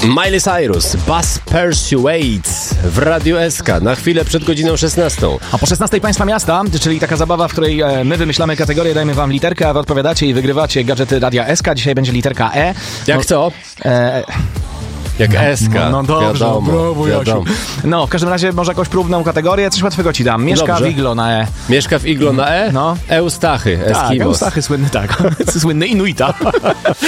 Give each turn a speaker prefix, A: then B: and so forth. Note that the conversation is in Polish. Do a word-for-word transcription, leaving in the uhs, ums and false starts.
A: Miley Cyrus, Bus Persuades w Radiu S K na chwilę przed godziną szesnastą.
B: A po szesnastej Państwa Miasta, czyli taka zabawa, w której e, my wymyślamy kategorię, dajemy wam literkę, a wy odpowiadacie i wygrywacie gadżety Radia S K. Dzisiaj będzie literka E.
A: Jak
B: no,
A: co?
B: E,
A: Jak no, S K.
B: No, no dobrze,
A: wiadomo,
B: brawo,
A: wiadomo.
B: No, w każdym razie może jakąś próbną kategorię, coś łatwego ci dam. Mieszka
A: Dobrze.
B: w iglo na E.
A: Mieszka w iglo na E?
B: No.
A: Eustachy,
B: Tak,
A: Eskimos.
B: Eustachy słynny, tak. Słynny Inuita.